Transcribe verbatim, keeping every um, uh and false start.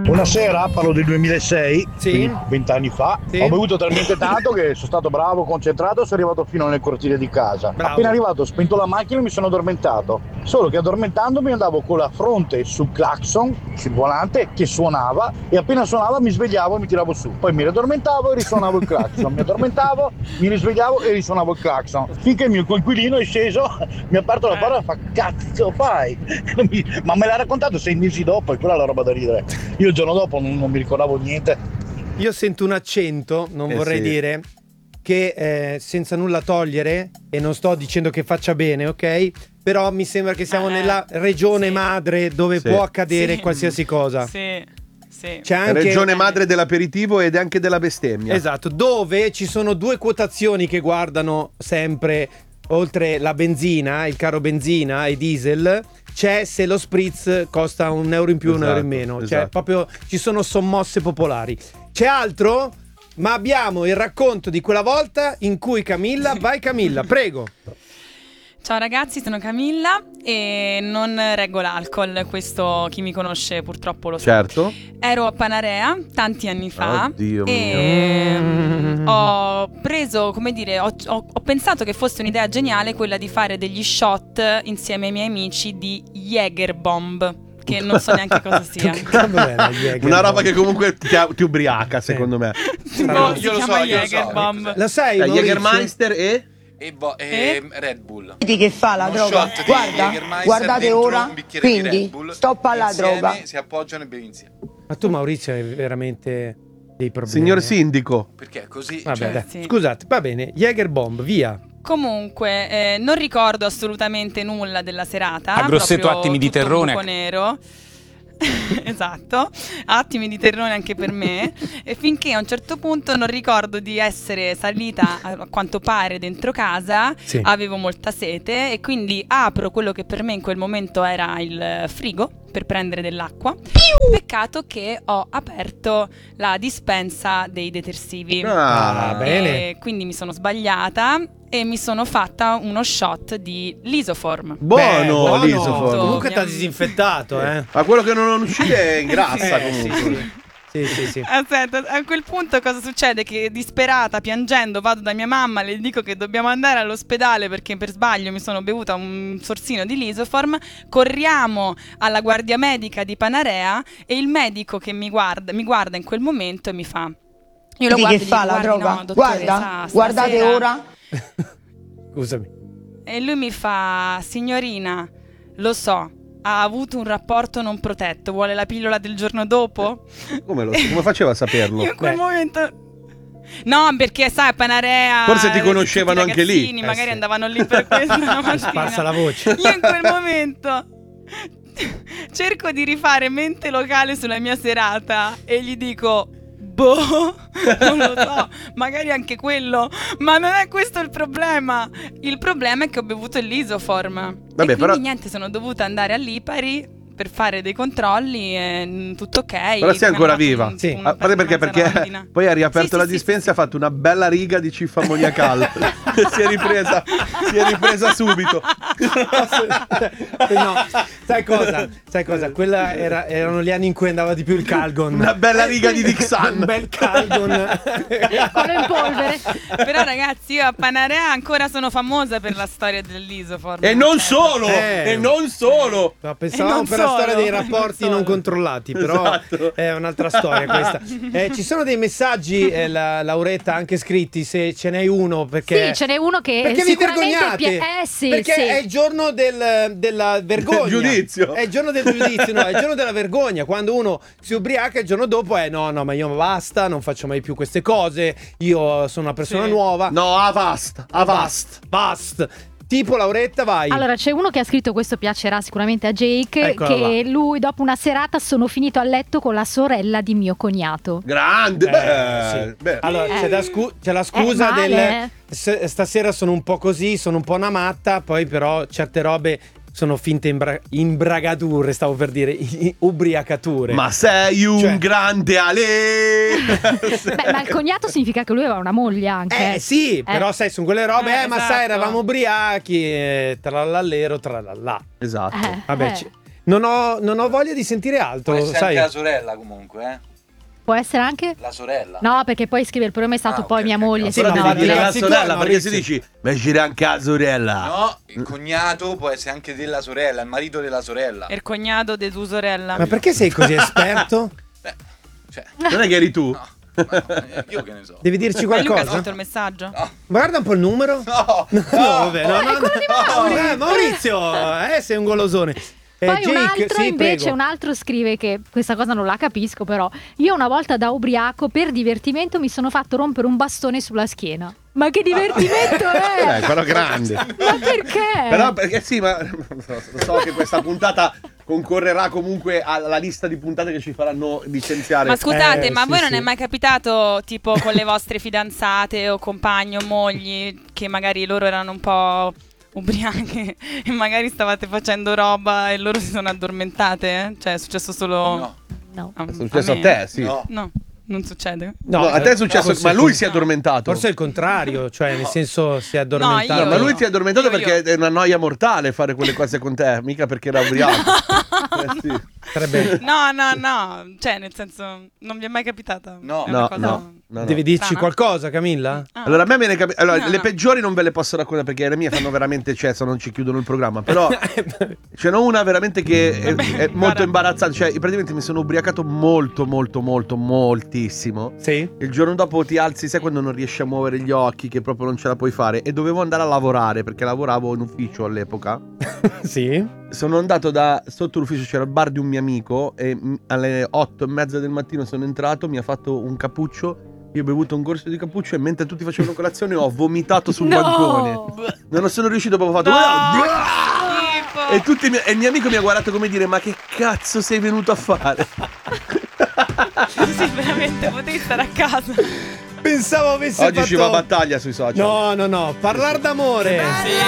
Una sera, parlo del duemilasei, sì, vent'anni fa, sì. ho bevuto talmente tanto che sono stato bravo, concentrato e sono arrivato fino nel cortile di casa. Bravo. Appena arrivato ho spento la macchina e mi sono addormentato. Solo che addormentandomi andavo con la fronte sul clacson, sul volante, che suonava, e appena suonava mi svegliavo e mi tiravo su. Poi mi riaddormentavo e risuonavo il clacson. Mi addormentavo, mi risvegliavo e risuonavo il clacson. Finché il mio coinquilino è sceso, mi ha aperto la porta e fa: cazzo fai? Ma me l'ha raccontato sei mesi dopo e quella è la roba da ridere. Io il giorno dopo non, non mi ricordavo niente. Io sento un accento, non Eh, vorrei sì. dire, che eh, senza nulla togliere, e non sto dicendo che faccia bene, ok? Però mi sembra che siamo Eh, nella regione sì. madre dove Sì. può accadere Sì. qualsiasi cosa. Sì, sì. C'è anche Regione madre dell'aperitivo ed anche della bestemmia. Esatto, dove ci sono due quotazioni che guardano sempre, oltre la benzina, il caro benzina e diesel, c'è se lo spritz costa un euro in più, un Esatto, euro in meno. Cioè, esatto. proprio ci sono sommosse popolari. C'è altro? Ma abbiamo il racconto di quella volta in cui Camilla, vai Camilla, prego. Ciao ragazzi, sono Camilla e non reggo l'alcol, questo chi mi conosce purtroppo lo sa. Certo. Ero a Panarea tanti anni fa Oddio e mio. ho preso, come dire, ho, ho- ho pensato che fosse un'idea geniale quella di fare degli shot insieme ai miei amici di Jägerbomb, che non so neanche cosa sia. Che cavolo è la Jäger? Una roba che comunque ti, ti ubriaca, secondo me. Boh, si Io lo so, chiama io lo so. Jägerbomb. La sai, Eh, Maurizio? Jägermeister e... E, bo- e Eh? Red Bull. Vedi che fa la Uno droga? shot di Guarda, Jägermeister guardate dentro ora. un bicchiere di Red Quindi, Bull, stop alla insieme droga. Si appoggiano e bevi insieme. Ma tu Maurizio hai veramente dei problemi. Signor eh? sindaco. Perché è così. Vabbè, cioè, dai. sì. Scusate, va bene, Jägerbomb, via. Comunque, eh, non ricordo assolutamente nulla della serata. A grossetto proprio attimi di tutto un terrone. buco nero. Esatto, attimi di terrone anche per me. E finché a un certo punto non ricordo di essere salita a, a quanto pare dentro casa. Sì. Avevo molta sete e quindi apro quello che per me in quel momento era il frigo per prendere dell'acqua. Peccato che ho aperto la dispensa dei detersivi. Ah, Ah, bene. E quindi mi sono sbagliata e mi sono fatta uno shot di Lisoform. Buono, Beh, l'Isoform. Comunque Mi t'ha ha- disinfettato, eh. Ma quello che non uscire è ingrassa Eh, sì, comunque. sì, sì, sì. Aspetta, a quel punto cosa succede? Che disperata, piangendo, vado da mia mamma, le dico che dobbiamo andare all'ospedale perché per sbaglio mi sono bevuta un sorsino di Lisoform. Corriamo alla guardia medica di Panarea e il medico che mi guarda, mi guarda in quel momento e mi fa: io lo Vedi guardo che e fa dico, la "Guardi, droga? no, dottoressa, Guarda, guardate stasera-" ora. Scusami. E lui mi fa: signorina, lo so, ha avuto un rapporto non protetto, vuole la pillola del giorno dopo? Come, lo, come faceva a saperlo? Io in quel Beh. momento... No, perché sai, a Panarea... Forse ti eh, conoscevano tutti i anche lì. ragazzini Eh, magari sì. andavano lì per questo la mattina. Sparsa la voce. Io in quel momento cerco di rifare mente locale sulla mia serata e gli dico: boh, non lo so, magari anche quello, ma non è questo il problema. Il problema è che ho bevuto il Lisoform. Vabbè, e quindi però- niente, sono dovuta andare all'Ipari per fare dei controlli e mm, tutto ok. Però sei ancora Mi hanno viva. fatto un- Sì. una A parte perché, mezza perché lavandina. poi ha riaperto Sì, la sì, dispensa sì, e ha fatto una bella riga di ciffa ammoniacale. si è ripresa, si è ripresa subito. No, sai cosa? Sai cosa? Quella era, erano gli anni in cui andava di più il Calgon. Una bella riga di Dixan. Un bel Calgon. Quello in polvere. Però ragazzi, io a Panarea ancora sono famosa per la storia dell'Isoform. E non Cioè, solo, Eh. e non solo. No, E pensavamo non per la solo, storia dei non rapporti non, solo. controllati, però Esatto. è un'altra storia questa. Eh, ci sono dei messaggi, eh, la, Lauretta, anche scritti, se ce n'hai uno, perché... Sì, ce n'è uno che Perché vi sicuramente vergognate? pia- eh sì, Perché sì. è il giorno del, della vergogna. Del giudizio. È il giorno del giudizio, no, è il giorno della vergogna. Quando uno si ubriaca il giorno dopo è no, no, ma io basta, non faccio mai più queste cose. Io sono una persona Sì. nuova. No, avast, avast. Basta. Tipo Lauretta, vai. Allora c'è uno che ha scritto, questo piacerà sicuramente a Jake, Eccola che là. lui dopo una serata sono finito a letto con la sorella di mio cognato. Grande. Eh, beh, sì. beh. Allora, Eh. c'è, da scu- c'è la scusa Eh, male, del eh. "S- stasera sono un po' così, sono un po' una matta", poi però certe robe sono finte imbra- imbragature, stavo per dire, i- ubriacature. Ma sei un Cioè- grande Ale. Beh, ma il cognato significa che lui aveva una moglie anche. Eh sì, però sai, sono quelle robe, eh, Eh, ma esatto. sai, eravamo ubriachi, eh, trallallero, trallallà. Esatto. Eh, Vabbè, eh. ci- Non ho, non ho voglia di sentire altro, Può essere sai. anche la sorella comunque, eh? Può essere anche? La sorella. No, perché poi scrive il problema è stato Ah, poi ok, mia ok. moglie. Sì, Però no, devi dire la ragazzi, sorella, qua, perché se Maurizio. dici ma gira anche la sorella. No, il cognato può essere anche della sorella, il marito della sorella. Il cognato di tua sorella. Ma perché sei così esperto? Beh, cioè, Non è che eri tu? no. Ma no, io che ne so. Devi dirci Ma Luca ha qualcosa? scritto il messaggio? No. Guarda un po' il numero. No, No, vabbè, no, no, è quello di no. Eh, Maurizio, eh, sei un golosone. Eh, Poi un Jake, altro sì, invece, prego. un altro scrive che questa cosa non la capisco, però io una volta da ubriaco per divertimento mi sono fatto rompere un bastone sulla schiena. Ma che divertimento è? Eh, però grande. Ma perché? Però perché sì, ma so che questa puntata concorrerà comunque alla lista di puntate che ci faranno licenziare. Ma scusate, Eh, ma a sì, voi non sì. è mai capitato, tipo con le vostre fidanzate o compagni o mogli, che magari loro erano un po' ubriache e magari stavate facendo roba e loro si sono addormentate? eh? Cioè è successo solo... no. No. a, È successo a me? te, sì. No. No, non succede. No, a te è successo, forse ma il lui con- si è addormentato. Forse è il contrario, cioè nel senso si è addormentato. No, No, ma lui io- si è addormentato io- perché io. è una noia mortale fare quelle cose con te, mica perché era ubriaco. Eh, sì. Sarebbe- No, no, no, cioè nel senso non vi è mai capitata? No. È una No, cosa- no, no, no. Devi dirci Strana. qualcosa, Camilla? Ah. Allora, a me me ne capi- allora, No, le no. peggiori non ve le posso raccontare perché le mie fanno veramente cesso, non ci chiudono il programma. Però ce n'è una veramente che è, Vabbè, è molto guarda. imbarazzante. Cioè, praticamente mi sono ubriacato molto, molto, molto, moltissimo. Sì? Il giorno dopo ti alzi, sai quando non riesci a muovere gli occhi, che proprio non ce la puoi fare. E dovevo andare a lavorare perché lavoravo in ufficio all'epoca. Sì? Sono andato da sotto l'ufficio, c'era il bar di un mio amico. E mm, alle otto e mezza del mattino sono entrato, mi ha fatto un cappuccio. Io ho bevuto un corso di cappuccio e mentre tutti facevano colazione ho vomitato sul No! bancone. Non sono riuscito, proprio ho fatto. No! "Blah!" Schifo! E, tutti i miei- e il mio amico mi ha guardato come dire: ma che cazzo sei venuto a fare? Sì, veramente potevi stare a casa. Pensavo avessi Oggi fatto... ci va a battaglia sui social. No, no, no, parlar d'amore.